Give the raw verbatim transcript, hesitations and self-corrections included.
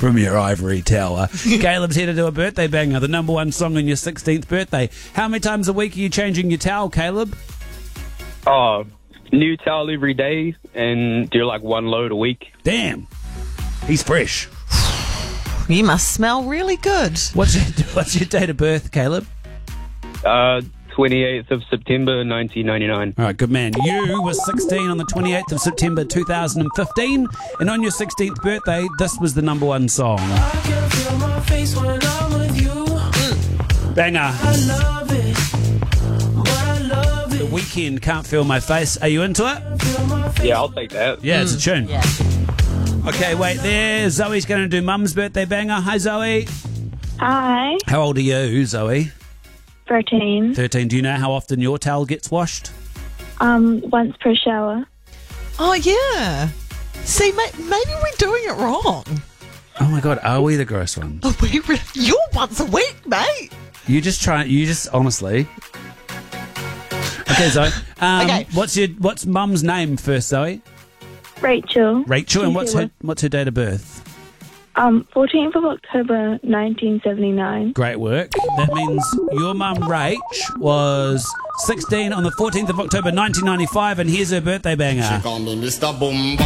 from your ivory tower. Caleb's here to do a birthday banger, the number one song on your sixteenth birthday. How many times a week are you changing your towel, Caleb? Oh, new towel every day and do like one load a week. Damn. He's fresh. You must smell really good. What's your, what's your date of birth, Caleb? Uh, twenty-eighth of September, nineteen ninety-nine. All right, good man. You were sixteen on the twenty-eighth of September two thousand fifteen, and on your sixteenth birthday, this was the number one song. I can feel my face when I'm with you. Mm. Banger. I love it, but I love it. The Weekend, Can't Feel My Face. Are you into it? Yeah, I'll take that. Yeah, it's a tune. Yeah. Okay, wait there. Zoe's going to do Mum's birthday banger. Hi, Zoe. Hi, How old are you, Zoe? thirteen. thirteen. Do you know how often your towel gets washed? Um, once per shower. Oh, yeah. See, ma- maybe we're doing it wrong. Oh my God, are we the gross ones? Oh, we re- You're once a week, mate. You just try. You just honestly. Okay, Zoe. Um, Okay. What's your What's Mum's name first, Zoe? Rachel. Rachel. And She's what's here her What's her date of birth? Um, fourteenth of October, nineteen seventy-nine. Great work. That means your mum, Rach, was sixteen on the fourteenth of October, nineteen ninety-five, and here's her birthday banger. She call me Mister Boom.